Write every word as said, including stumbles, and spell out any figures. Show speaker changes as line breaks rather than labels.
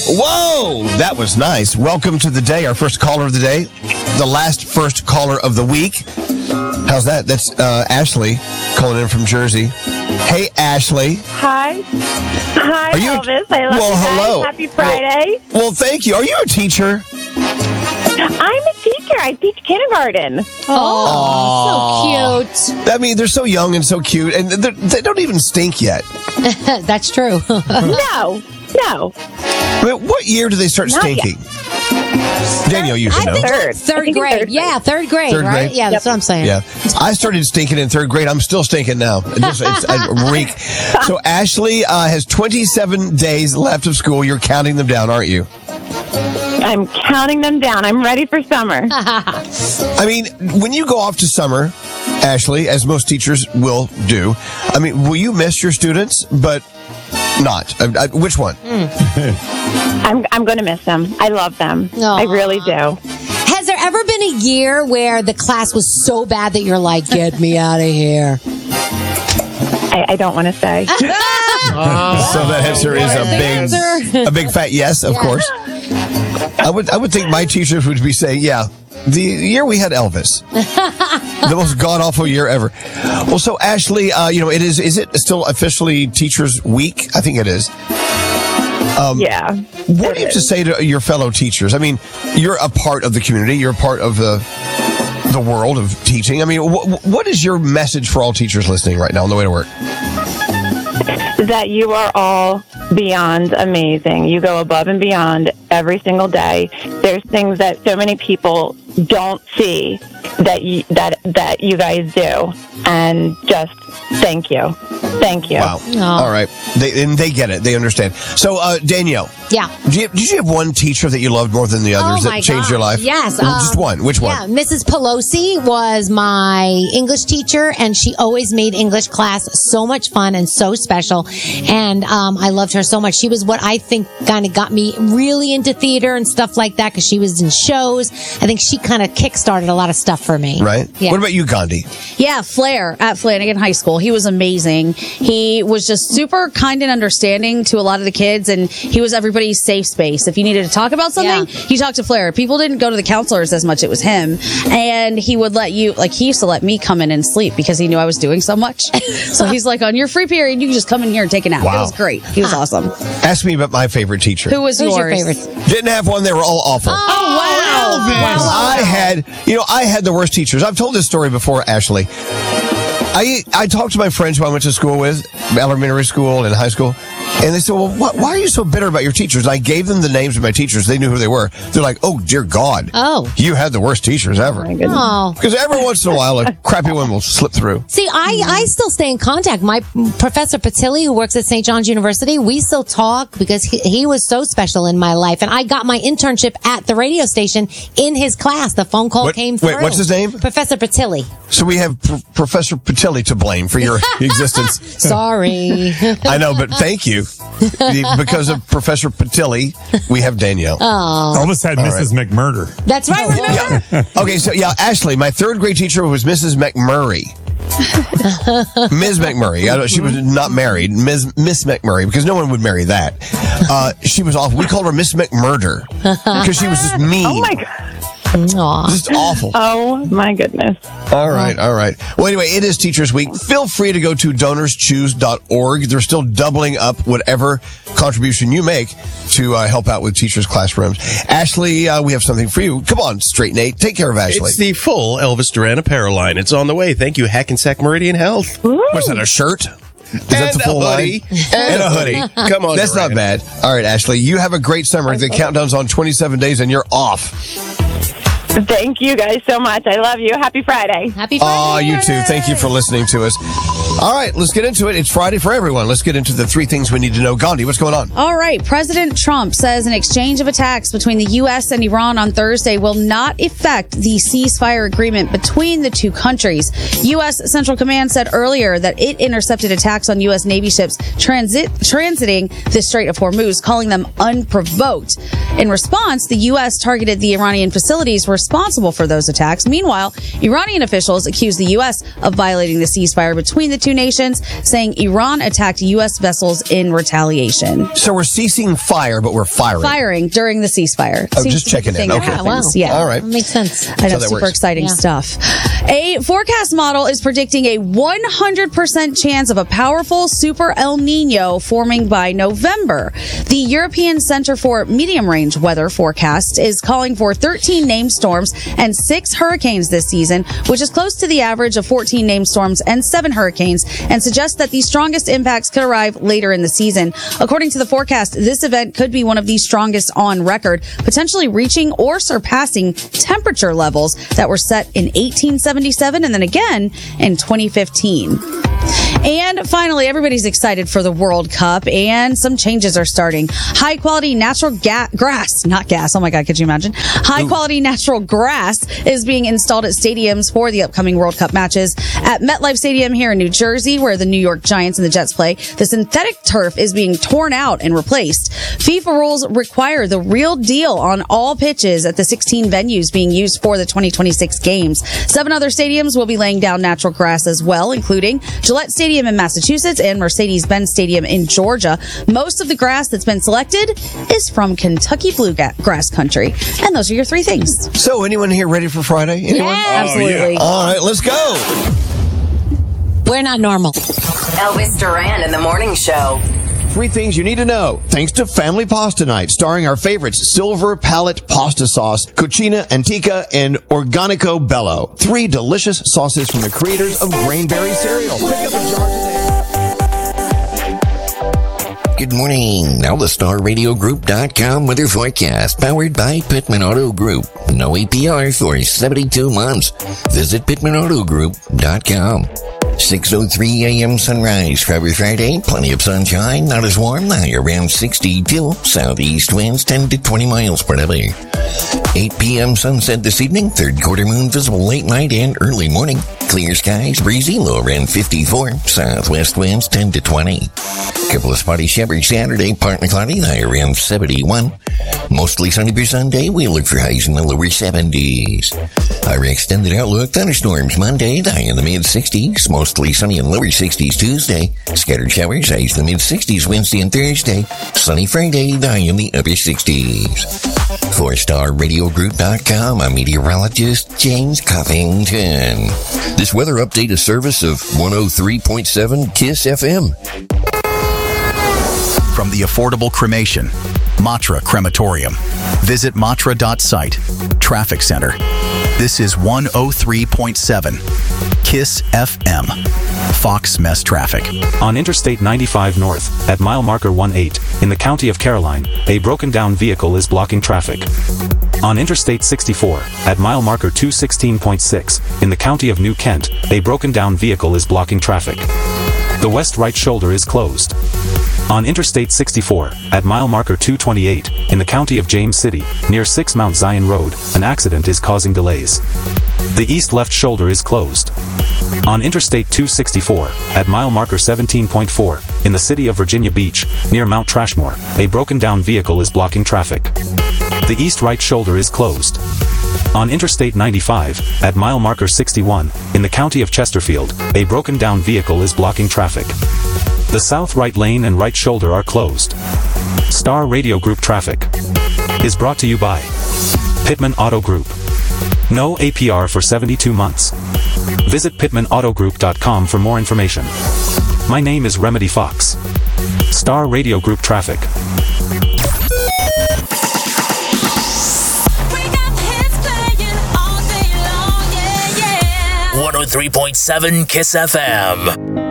Whoa, that was nice. Welcome to the day, our first caller of the day, the last first caller of the week. How's that? That's uh, Ashley calling in from Jersey. Hey, Ashley.
Hi. Hi,
Are you,
Elvis. I love
well,
you guys.
hello.
Happy Friday.
Well, well, thank you. Are you a teacher?
I'm a teacher. I teach kindergarten.
Oh, so cute.
I mean, they're so young and so cute, and they don't even stink yet.
That's true.
No, no.
I mean, what year do they start
Not
stinking? Danielle, you should
I
know.
think
Third.
third
I think
grade.
third
Yeah, third grade,
Third
right?
grade?
Yeah, that's
Yep.
what I'm saying.
Yeah, I started stinking in third grade. I'm still stinking now. It just, it's a reek. So Ashley uh, has twenty-seven days left of school. You're counting them down, aren't you?
I'm counting them down. I'm ready for summer.
I mean, when you go off to summer, Ashley, as most teachers will do, I mean, will you miss your students? But not. Uh, uh, which one?
I'm I'm going to miss them. I love them.
Aw.
I really do.
Has there ever been a year where the class was so bad that you're like, get me out of here?
I, I don't want to say.
So that answer is a
Answer.
big, a big fat yes, of course. I would, I would think my teachers would be saying, yeah, the year we had Elvis, the most god awful year ever. Well, so Ashley, uh, you know, it is. Is it still officially Teachers Week? I think it is. Um,
Yeah.
What do you have to say to your fellow teachers? I mean, you're a part of the community. You're a part of the the world of teaching. I mean, wh- what is your message for all teachers listening right now on the way to work?
That you are all beyond amazing. You go above and beyond every single day. There's things that so many people don't see that you, that that you guys do, and just thank you, thank you.
Wow. All right. They, and they get it. They understand. So, uh, Danielle.
Yeah.
Did you, did you have one teacher that you loved more than the others
Oh,
that
my
changed
God.
your life?
Yes.
Well,
um,
just one. Which one?
Yeah, Missus Pelosi was my English teacher, and she always made English class so much fun and so special. And um, I loved her so much. She was what I think kind of got me really into theater and stuff like that, because she was in shows. I think she kind of kickstarted a lot of stuff for me.
Right?
Yeah.
What about you, Gandhi?
Yeah, Flair at Flanagan High School. He was amazing. He was just super kind and understanding to a lot of the kids, and he was everybody's safe space. If you needed to talk about something,
Yeah.
you talked to Flair. People didn't go to the counselors as much. It was him. And he would let you, like, he used to let me come in and sleep because he knew I was doing so much. So he's like, on your free period, you can just come in here and take a nap.
Wow.
It was great. He was awesome.
Ask me about my favorite teacher.
Who was
Who's
yours?
your favorite?
Didn't have one. They were all awful.
Oh, wow.
I had, you know, I had the worst teachers. I've told this story before, Ashley. I I talked to my friends who I went to school with, elementary school and high school, and they said, well, wh- why are you so bitter about your teachers? And I gave them the names of my teachers. They knew who they were. They're like, oh, dear God.
Oh.
You had the worst teachers ever.
My goodness.
Oh.
Because every once in a while, a crappy one will slip through.
See, I, I still stay in contact. My Professor Patilli, who works at Saint John's University, we still talk because he, he was so special in my life. And I got my internship at the radio station in his class. The phone call
What-
came
wait,
through.
what's his name?
Professor Patilli.
So we have P- Professor Patilli to blame for your existence.
Sorry.
I know, but thank you. Because of Professor Patilli, we have Danielle.
Oh,
Elvis had Missus McMurder.
that's right. Remember?
Yeah. Okay, so yeah, Ashley, my third grade teacher was Missus McMurray. Miz McMurray. I don't, she was not married. Miz Miss McMurray, because no one would marry that. Uh, she was awful. We called her Miss McMurder because she was just mean.
Oh my God.
Aw.
Just awful.
Oh my goodness.
All right, all right. Well, anyway, it is Teachers Week. Feel free to go to donors choose dot org. They're still doubling up whatever contribution you make to uh, help out with teachers' classrooms. Ashley, uh, we have something for you. Come on, Straight Nate. Take care of Ashley.
It's the full Elvis Duran apparel line. It's on the way. Thank you, Hackensack Meridian Health.
What's that, a shirt? Is that
And
the full
a hoodie.
line? And a hoodie.
Come on,
That's
Duran.
not bad. All right, Ashley, you have a great summer. The countdown's on twenty-seven days, and you're off.
Thank you guys so much. I love you. Happy Friday.
Happy Friday.
Oh, you too. Thank you for listening to us. All right, let's get into it. It's Friday for everyone. Let's get into the three things we need to know. Gandhi, what's going on?
All right. President Trump says an exchange of attacks between the U S and Iran on Thursday will not affect the ceasefire agreement between the two countries. U S Central Command said earlier that it intercepted attacks on U S Navy ships transit transiting the Strait of Hormuz, calling them unprovoked. In response, the U S targeted the Iranian facilities responsible for those attacks. Meanwhile, Iranian officials accused the U S of violating the ceasefire between the two two nations, saying Iran attacked U S vessels in retaliation.
So we're ceasing fire, but we're firing.
Firing during the ceasefire.
Oh,
Seems
just
to be
checking
the
in.
thing that
Okay.
happens.
Wow.
Yeah.
All right.
That makes sense.
I know,
That's how that
super
works.
exciting
Yeah.
stuff. A forecast model is predicting a one hundred percent chance of a powerful super El Nino forming by November. The European Center for Medium Range Weather Forecast is calling for thirteen named storms and six hurricanes this season, which is close to the average of fourteen named storms and seven hurricanes, and suggests that the strongest impacts could arrive later in the season. According to the forecast, this event could be one of the strongest on record, potentially reaching or surpassing temperature levels that were set in eighteen seventy-seven and then again in twenty fifteen. And finally, everybody's excited for the World Cup, and some changes are starting. High quality natural ga- grass, not gas. Oh my God, could you imagine? High quality natural grass is being installed at stadiums for the upcoming World Cup matches. At MetLife Stadium here in New Jersey, where the New York Giants and the Jets play, the synthetic turf is being torn out and replaced. FIFA rules require the real deal on all pitches at the sixteen venues being used for the twenty twenty-six games. Seven other stadiums will be laying down natural grass as well, including Gillette Stadium in Massachusetts and Mercedes-Benz Stadium in Georgia. Most of the grass that's been selected is from Kentucky bluegrass country. And those are your three things.
So, anyone here ready for Friday? Anyone?
Absolutely.
All right, let's go.
We're not normal.
Elvis Duran in the Morning Show.
Three things you need to know. Thanks to Family Pasta Night, starring our favorites, Silver Palette Pasta Sauce, Cucina Antica, and Organico Bello. Three delicious sauces from the creators of Grainberry Cereal. Pick up a jar today.
Good morning. Now the Star Radio Group dot com weather forecast, powered by Pittman Auto Group. No A P R for seventy-two months. Visit Pittman Auto Group dot com. six oh three a.m. sunrise for Friday. Plenty of sunshine, not as warm. High around sixty-two. Southeast winds ten to twenty miles per hour. eight p.m. sunset this evening. Third quarter moon visible late night and early morning. Clear skies, breezy, low around fifty-four. Southwest winds ten to twenty. Couple of spotty showers Saturday, partly cloudy, high around seventy-one. Mostly sunny for Sunday. We look for highs in the lower seventies. Our extended outlook, thunderstorms Monday, high in the mid-sixties. Mostly sunny and lower sixties Tuesday. Scattered showers, highs in the mid-sixties Wednesday and Thursday. Sunny Friday, high in the upper sixties. For Star Radio Group dot com, I'm meteorologist James Covington. This weather update is service of one oh three point seven KISS F M.
From the affordable cremation, Matra Crematorium. Visit matra dot site. Traffic Center. This is one oh three point seven KISS F M. Fox Mess Traffic.
On Interstate ninety-five North, at mile marker eighteen, in the county of Caroline, a broken-down vehicle is blocking traffic. On Interstate sixty-four, at mile marker two sixteen point six, in the county of New Kent, a broken-down vehicle is blocking traffic. The west right shoulder is closed. On Interstate sixty-four, at mile marker two twenty-eight, in the county of James City, near six Mount Zion Road, an accident is causing delays. The east left shoulder is closed. On Interstate two sixty-four, at mile marker seventeen point four, in the city of Virginia Beach, near Mount Trashmore, a broken-down vehicle is blocking traffic. The east right shoulder is closed. On Interstate ninety-five, at mile marker sixty-one, in the county of Chesterfield, a broken-down vehicle is blocking traffic. The south right lane and right shoulder are closed. Star Radio Group Traffic is brought to you by Pittman Auto Group. No A P R for seventy-two months. Visit Pittman Auto Group dot com for more information. My name is Remedy Fox. Star Radio Group Traffic.
one oh three point seven KISS F M.